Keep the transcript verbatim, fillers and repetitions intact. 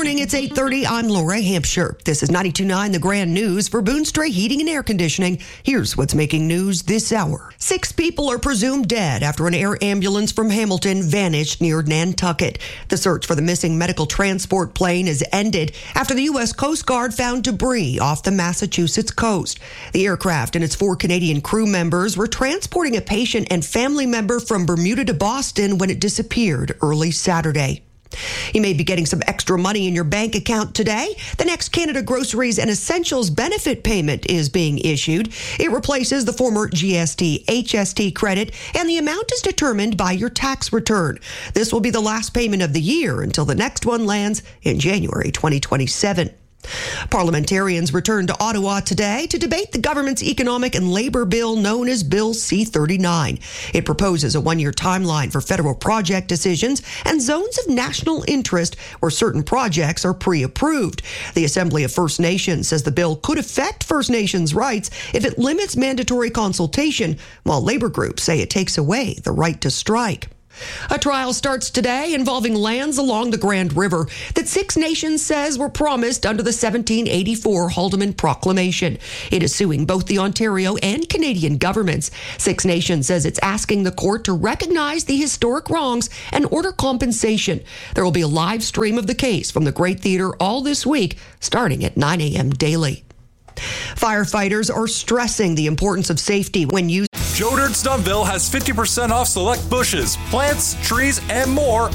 morning, it's eight thirty. I'm Laura Hampshire. This is ninety-two point nine The Grand News for Boone Stray Heating and Air Conditioning. Here's what's making news this hour. Six people are presumed dead after an air ambulance from Hamilton vanished near Nantucket. The search for the missing medical transport plane is ended after the U S Coast Guard found debris off the Massachusetts coast. The aircraft and its four Canadian crew members were transporting a patient and family member from Bermuda to Boston when it disappeared early Saturday. You may be getting some extra money in your bank account today. The next Canada Groceries and Essentials benefit payment is being issued. It replaces the former G S T H S T credit, and the amount is determined by your tax return. This will be the last payment of the year until the next one lands in January twenty twenty-seven. Parliamentarians returned to Ottawa today to debate the government's economic and labor bill known as Bill C thirty-nine. It proposes a one-year timeline for federal project decisions and zones of national interest where certain projects are pre-approved. The Assembly of First Nations says the bill could affect First Nations rights if it limits mandatory consultation, while labor groups say it takes away the right to strike. A trial starts today involving lands along the Grand River that Six Nations says were promised under the seventeen eighty-four Haldimand Proclamation. It is suing both the Ontario and Canadian governments. Six Nations says it's asking the court to recognize the historic wrongs and order compensation. There will be a live stream of the case from the Great Theatre all this week, starting at nine a.m. daily. Firefighters are stressing the importance of safety when using Joe Dirt Stuntville has fifty percent off select bushes, plants, trees, and more